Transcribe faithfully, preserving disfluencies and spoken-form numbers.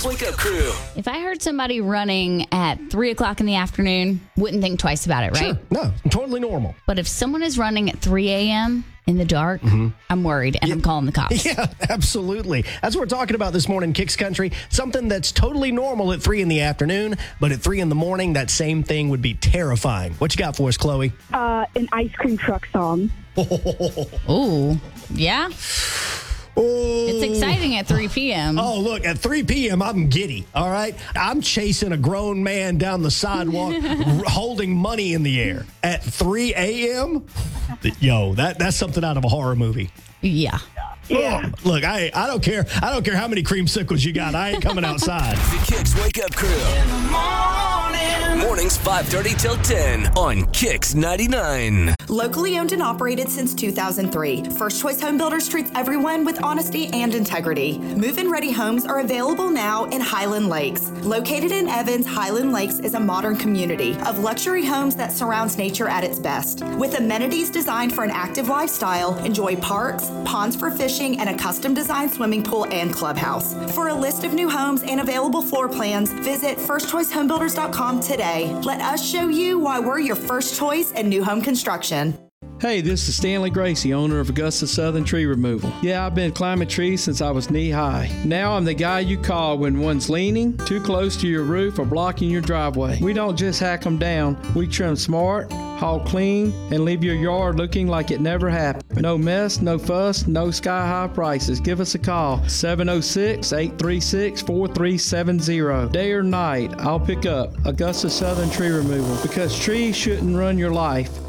Kicks Wake Up Crew. If I heard somebody running at three o'clock in the afternoon, wouldn't think twice about it, right? Sure. No, totally normal. But if someone is running at three a.m. in the dark, mm-hmm. I'm worried and yeah. I'm calling the cops. Yeah, absolutely. That's what we're talking about this morning, Kicks Country. Something that's totally normal at three in the afternoon, but at three in the morning, that same thing would be terrifying. What you got for us, Chloe? Uh, an ice cream truck song. Oh, yeah? Oh. It's exciting at three p.m. Oh, look, at three p.m., I'm giddy, all right? I'm chasing a grown man down the sidewalk holding money in the air. At three a.m., yo, that, that's something out of a horror movie. Yeah. Yeah. Oh, look, I I don't care. I don't care how many creamsicles you got. I ain't coming outside. The Kicks Wake Up Crew. In the morning. Mornings five thirty till ten on Kicks ninety-nine. Locally owned and operated since two thousand three, First Choice Home Builders treats everyone with honesty and integrity. Move-in ready homes are available now in Highland Lakes. Located in Evans, Highland Lakes is a modern community of luxury homes that surrounds nature at its best. With amenities designed for an active lifestyle, enjoy parks, ponds for fishing, and a custom-designed swimming pool and clubhouse. For a list of new homes and available floor plans, visit first choice home builders dot com today. Let us show you why we're your first choice in new home construction. Hey, this is Stanley Gracie, owner of Augusta Southern Tree Removal. Yeah, I've been climbing trees since I was knee-high. Now I'm the guy you call when one's leaning, too close to your roof, or blocking your driveway. We don't just hack them down. We trim smart, haul clean, and leave your yard looking like it never happened. No mess, no fuss, no sky-high prices. Give us a call, seven oh six, eight three six, four three seven zero. Day or night, I'll pick up Augusta Southern Tree Removal, because trees shouldn't run your life.